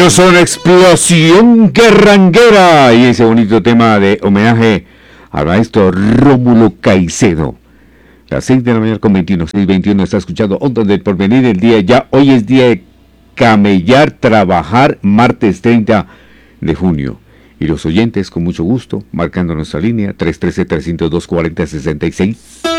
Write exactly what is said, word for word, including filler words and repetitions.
Ellos son Explosión Guerranguera y ese bonito tema de homenaje al maestro Rómulo Caicedo. Las seis de la mañana con veintiuno, seis veintiuno, está escuchando Ondas del Porvenir. El día ya, hoy es día de camellar, trabajar, martes treinta de junio. Y los oyentes, con mucho gusto, marcando nuestra línea tres uno tres, tres cero dos, cuatro cero seis seis.